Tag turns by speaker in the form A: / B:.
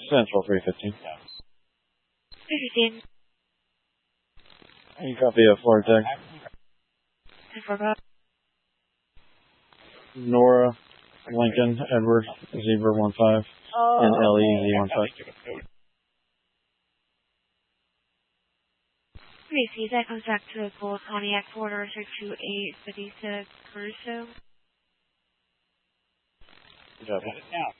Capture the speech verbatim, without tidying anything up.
A: Central three fifteen.
B: fifteen.
A: You copy a Florida Tech.
B: ten four five.
A: Nora, Lincoln, Edward, Zebra one five,
B: Oh,
A: and L E
B: okay.
A: Z one five.
B: Tracy, that comes back to a Gold Pontiac Porter two eight Batista Crusoe.
A: Good job.